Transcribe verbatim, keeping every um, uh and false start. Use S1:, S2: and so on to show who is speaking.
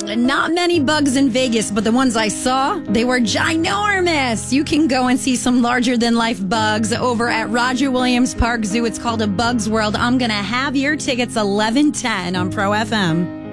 S1: not many bugs in Vegas, but the ones I saw, they were ginormous. You can go and see some larger-than-life bugs over at Roger Williams Park Zoo. It's called a Bugs World. I'm going to have your tickets eleven ten on Pro F M.